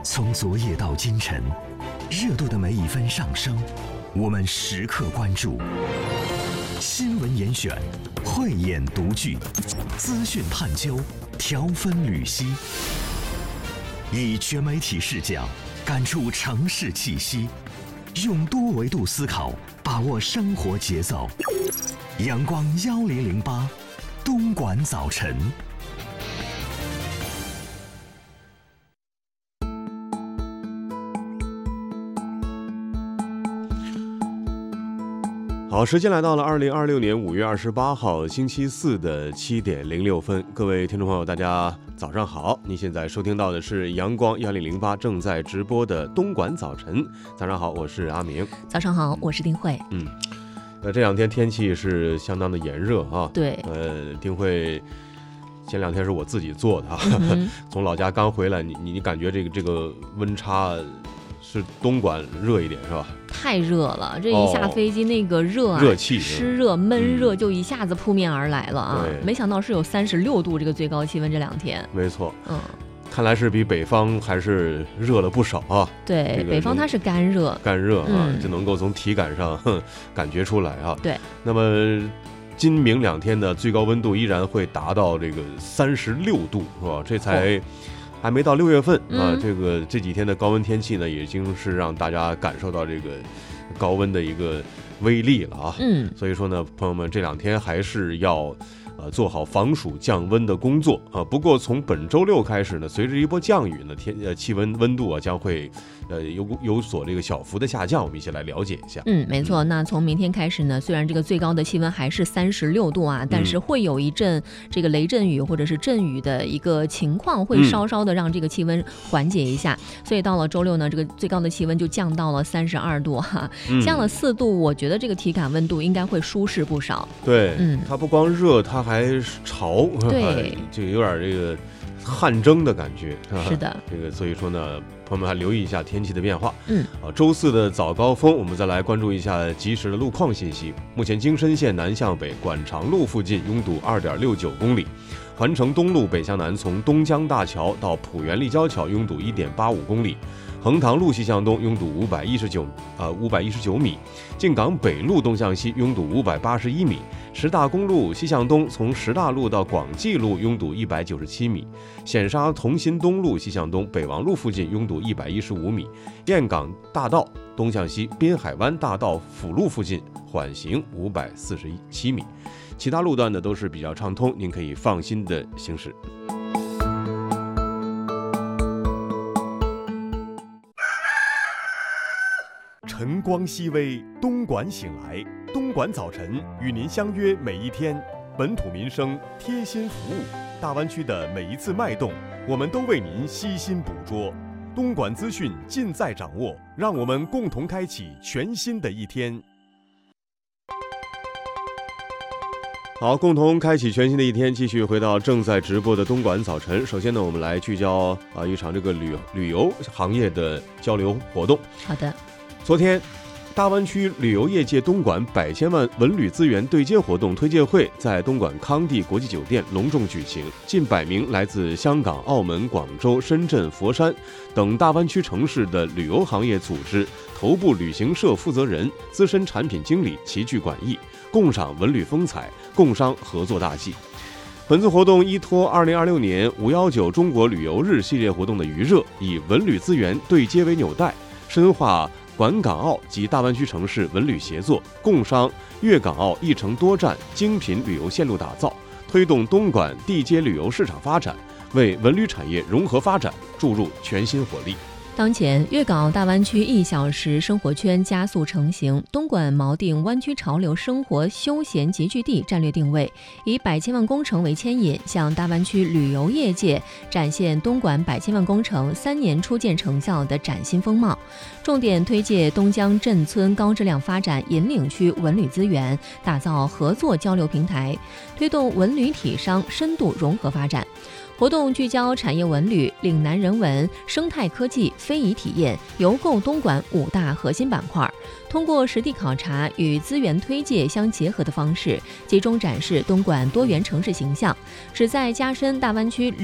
从昨夜到今晨，热度的每一分上升，我们时刻关注。新闻严选，慧眼独具，资讯探究，条分缕析，以全媒体视角感触城市气息，用多维度思考把握生活节奏。阳光1008，东莞早晨。 好，时间来到了2026年5月28号星期四的7点06分。各位听众朋友，大家早上好！您现在收听到的是阳光1008正在直播的东莞早晨。早上好，我是阿明。 早上好，我是丁慧。 这两天天气是相当的炎热啊。 对。 丁慧前两天是我自己做的啊，从老家刚回来，你感觉这个温差是东莞热一点是吧？ 太热了，这一下飞机那个热啊， 热气、 湿热、闷热就一下子扑面而来了啊！没想到是有36度这个最高气温这两天。 没错，看来是比北方还是热了不少啊。 对，北方它是干热啊，就能够从体感上感觉出来啊。 对， 那么今明两天的最高温度依然会达到这个36度，是吧？这才还没到6月份啊，这几天的高温天气呢，已经是让大家感受到这个高温的一个威力了啊。所以说呢，朋友们这两天还是要做好防暑降温的工作啊。不过从本周六开始呢，随着一波降雨呢，气温度啊将会有所这个小幅的下降，我们一起来了解一下。 没错。那从明天开始呢，虽然这个最高的气温还是36度啊，但是会有一阵这个雷阵雨或者是阵雨的一个情况，会稍稍的让这个气温缓解一下。所以到了周六呢，这个最高的气温就降到了32度哈，降了4度，我觉得这个体感温度应该会舒适不少。 对，它不光热，它还潮， 对， 就有点这个汗蒸的感觉。 是的， 这个所以说呢，朋友们还留意一下天气的变化。周四的早高峰，我们再来关注一下及时的路况信息。目前京深线南向北管长路附近拥堵2.69公里，环城东路北向南从东江大桥到浦园立交桥拥堵1.85公里。横塘路西向东拥堵519米，靖港北路东向西拥堵581米，石大公路西向东从石大路到广济路拥堵197米，显沙同心东路西向东北王路附近拥堵115米，燕港大道东向西滨海湾大道辅路附近缓行547米，其他路段呢都是比较畅通，您可以放心的行驶。 晨光熹微，东莞醒来，东莞早晨与您相约每一天，本土民生贴心服务，大湾区的每一次脉动，我们都为您悉心捕捉。东莞资讯尽在掌握，让我们共同开启全新的一天。 好，共同开启全新的一天，继续回到正在直播的东莞早晨。首先呢，我们来聚焦一场这个旅游行业的交流活动。 好的。 昨天，大湾区旅游业界东莞100千万文旅资源对接活动推介会在东莞康帝国际酒店隆重举行，近100名来自香港、澳门、广州、深圳、佛山等大湾区城市的旅游行业组织、头部旅行社负责人、资深产品经理齐聚馆驿，共赏文旅风采，共商合作大计。本次活动依托2026年519中国旅游日系列活动的余热，以文旅资源对接为纽带，深化莞港澳及大湾区城市文旅协作，共商粤港澳一城多站精品旅游线路打造，推动东莞地接旅游市场发展，为文旅产业融合发展注入全新活力。 当前，粤港澳大湾区1小时生活圈加速成型，东莞锚定湾区潮流生活休闲集聚地战略定位，以100千万工程为牵引，向大湾区旅游业界展现东莞100千万工程3年初见成效的崭新风貌。重点推介东江镇村高质量发展引领区文旅资源，打造合作交流平台，推动文旅体商深度融合发展。活动聚焦产业文旅、岭南人文、生态科技、非遗体验、游购东莞5大核心板块，通过实地考察与资源推介相结合的方式，集中展示东莞多元城市形象，旨在加深大湾区